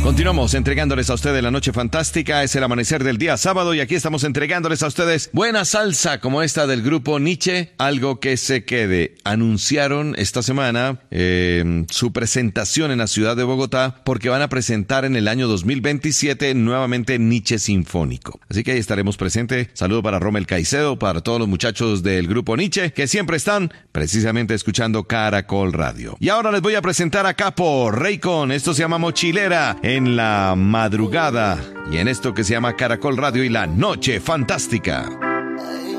Continuamos entregándoles a ustedes la noche fantástica, es el amanecer del día sábado y aquí estamos entregándoles a ustedes buena salsa como esta del grupo Nietzsche, algo que se quede. Anunciaron esta semana su presentación en la ciudad de Bogotá porque van a presentar en el año 2027 nuevamente Nietzsche Sinfónico. Así que ahí estaremos presentes. Saludo para Rommel Caicedo, para todos los muchachos del grupo Nietzsche que siempre están precisamente escuchando Caracol Radio. Y ahora les voy a presentar a Capo Raycon, esto se llama Mochilera en la madrugada y en esto que se llama Caracol Radio y la noche fantástica.